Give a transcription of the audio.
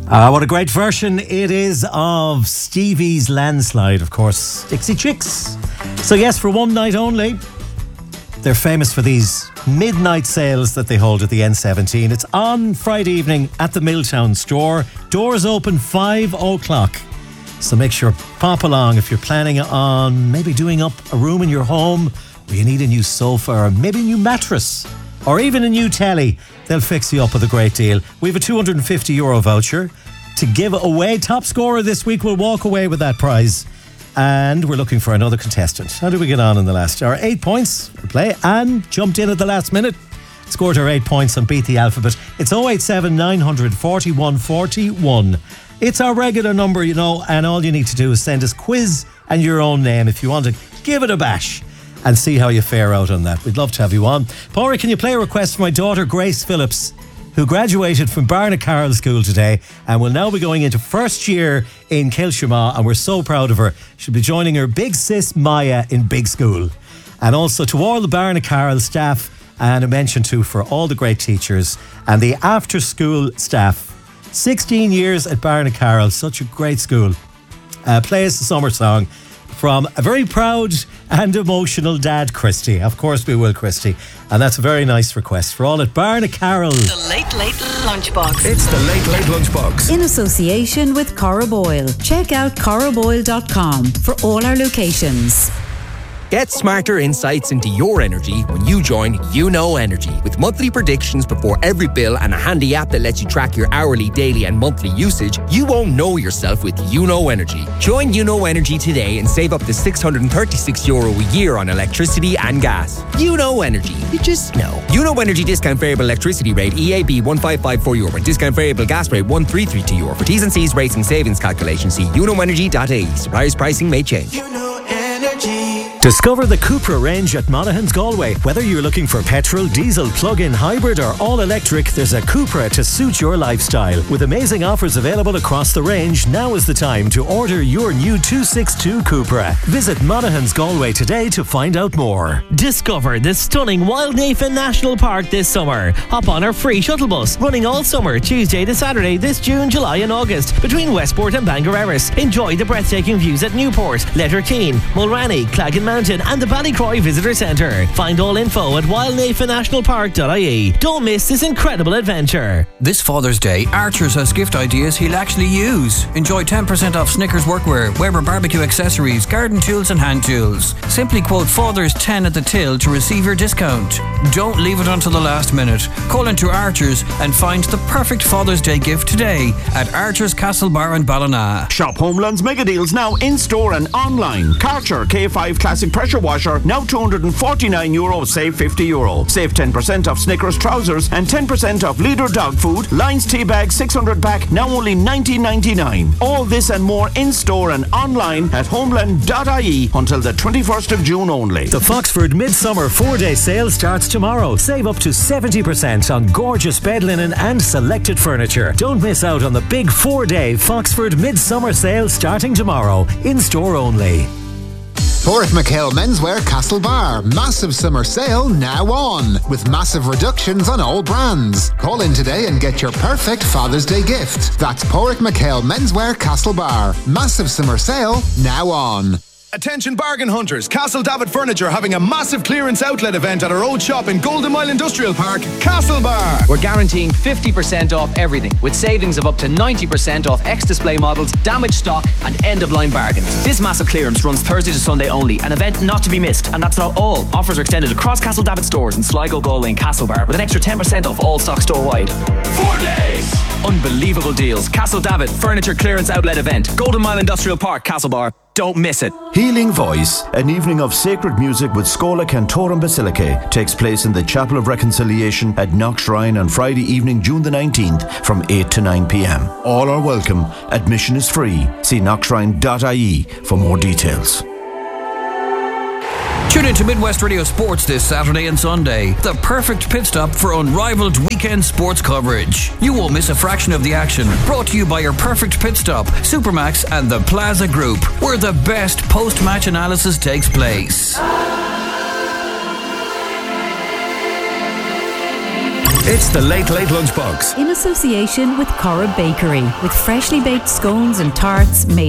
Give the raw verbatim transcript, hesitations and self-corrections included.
Uh, what a great version it is of Stevie's Landslide, of course, Dixie Chicks. So yes, for one night only, they're famous for these midnight sales that they hold at the N seventeen. It's on Friday evening at the Milltown store. Doors open five o'clock. So make sure pop along if you're planning on maybe doing up a room in your home, or you need a new sofa or maybe a new mattress or even a new telly. They'll fix you up with a great deal. We have a two hundred fifty euro voucher to give away. Top scorer this week will walk away with that prize. And we're looking for another contestant. How did we get on in the last hour? Eight points to play. Anne jumped in at the last minute, scored her eight points on Beat the Alphabet. It's oh eight seven, nine four one, four one. It's our regular number, you know, and all you need to do is send us quiz and your own name if you want to give it a bash and see how you fare out on that. We'd love to have you on. Paurie, can you play a request for my daughter Grace Phillips, who graduated from Barnacarroll School today and will now be going into first year in Kilshima, and we're so proud of her. She'll be joining her big sis Maya in big school. And also to all the Barnacarroll staff, and a mention too for all the great teachers and the after school staff. sixteen years at Barnacarroll, such a great school. Uh, play us a summer song from a very proud and emotional dad, Christy. Of course we will, Christy. And that's a very nice request for all at Barnacarroll. The Late Late Lunchbox. It's the Late Late Lunchbox. In association with Corriboyle. Check out corriboyle dot com for all our locations. Get smarter insights into your energy when you join You Know Energy. With monthly predictions before every bill and a handy app that lets you track your hourly, daily and monthly usage, you won't know yourself with You Know Energy. Join You Know Energy today and save up to six hundred thirty-six euro a year on electricity and gas. You Know Energy. You just know. You Know Energy discount variable electricity rate E A B one five five four euro and discount variable gas rate one three three two euro. For T's and C's rates and savings calculations, see you know energy dot I E. Suppliers pricing may change. You Know Energy. Discover the Cupra range at Monaghan's Galway. Whether you're looking for petrol, diesel, plug-in, hybrid or all-electric, there's a Cupra to suit your lifestyle. With amazing offers available across the range, now is the time to order your new two sixty-two Cupra. Visit Monaghan's Galway today to find out more. Discover the stunning Wildnafen National Park this summer. Hop on our free shuttle bus, running all summer, Tuesday to Saturday this June, July and August, between Westport and Bangor Erris. Enjoy the breathtaking views at Newport, Letterkeene, Mulranny, Claggan Mountain and the Ballycroy Visitor Centre. Find all info at wildnafen national park dot I E. Don't miss this incredible adventure. This Father's Day, Archers has gift ideas he'll actually use. Enjoy ten percent off Snickers workwear, Weber barbecue accessories, garden tools and hand tools. Simply quote Father's ten at the till to receive your discount. Don't leave it until the last minute. Call into Archers and find the perfect Father's Day gift today at Archers Castle Bar in Ballina. Shop Homeland's mega deals now in store and online. Karcher K five Classic Pressure Washer now two hundred forty-nine euro, save fifty euro. Save ten percent off Snickers trousers and ten percent off Leader dog food. Lions tea bag six hundred pack now only nineteen ninety-nine. All this and more in store and online at homeland dot I E until the twenty-first of June only. The Foxford Midsummer four-day sale starts tomorrow. Save up to seventy percent on gorgeous bed linen and selected furniture. Don't miss out on the big four-day Foxford Midsummer sale starting tomorrow. In store only. Porrick McHale Menswear Castlebar. Massive summer sale now on, with massive reductions on all brands. Call in today and get your perfect Father's Day gift. That's Porrick McHale Menswear Castlebar. Massive summer sale now on. Attention bargain hunters, Castle David Furniture having a massive clearance outlet event at our old shop in Golden Mile Industrial Park, Castlebar. We're guaranteeing fifty percent off everything, with savings of up to ninety percent off X-Display models, damaged stock and end-of-line bargains. This massive clearance runs Thursday to Sunday only, an event not to be missed. And that's not all. Offers are extended across Castle David stores in Sligo, Galway and Castlebar, with an extra ten percent off all stock store-wide. Four days! Unbelievable deals. Castle David Furniture Clearance Outlet Event, Golden Mile Industrial Park, Castlebar. Don't miss it. Healing Voice, an evening of sacred music with Scola Cantorum Basilicae, takes place in the Chapel of Reconciliation at Knock Shrine on Friday evening, June the nineteenth from eight to nine p.m. All are welcome. Admission is free. See knock shrine dot I E for more details. Tune in to Midwest Radio Sports this Saturday and Sunday. The perfect pit stop for unrivaled weekend sports coverage. You won't miss a fraction of the action. Brought to you by your perfect pit stop, Supermax and the Plaza Group, where the best post-match analysis takes place. It's the Late Late Lunchbox. In association with Corra Bakery, with freshly baked scones and tarts made